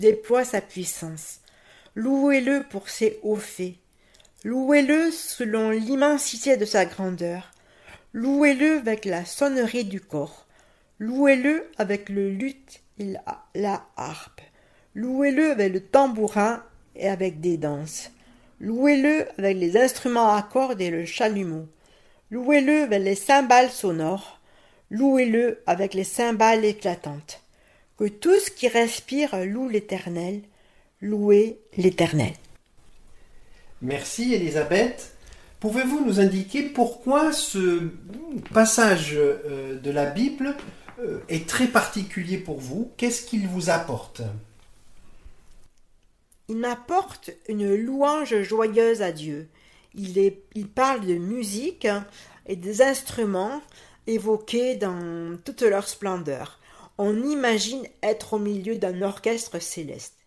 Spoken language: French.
déploie sa puissance. Louez-le pour ses hauts faits. Louez-le selon l'immensité de sa grandeur. Louez-le avec la sonnerie du cor. Louez-le avec le luth et la harpe. Louez-le avec le tambourin et avec des danses. Louez-le avec les instruments à cordes et le chalumeau. Louez-le avec les cymbales sonores. Louez-le avec les cymbales éclatantes. Que tout ce qui respire loue l'Éternel. Louez l'Éternel. Merci Elisabeth. Pouvez-vous nous indiquer pourquoi ce passage de la Bible est très particulier pour vous? Qu'est-ce qu'il vous apporte? Il m'apporte une louange joyeuse à Dieu. Il parle de musique et des instruments évoqués dans toute leur splendeur. On imagine être au milieu d'un orchestre céleste.